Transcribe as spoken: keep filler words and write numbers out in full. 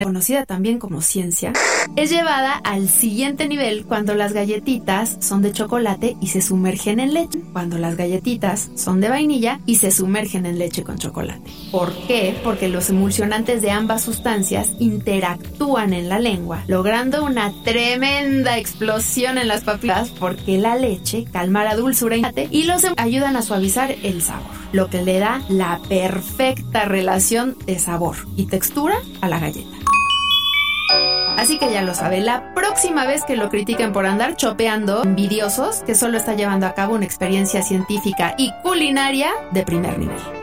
conocida también como ciencia, es llevada al siguiente nivel cuando las galletitas son de chocolate y se sumergen en leche, cuando las galletitas son de vainilla y se sumergen en leche con chocolate. ¿Por qué? Porque los emulsionantes de ambas sustancias interactúan en la lengua, logrando una tremenda explosión en las papilas porque la leche calma la dulzura y los ayudan a suavizar el sabor, lo que le da la perfecta relación de sabor y textura a la galleta. Así que ya lo sabe, la próxima vez que lo critiquen por andar chopeando, envidiosos, que solo está llevando a cabo una experiencia científica y culinaria de primer nivel.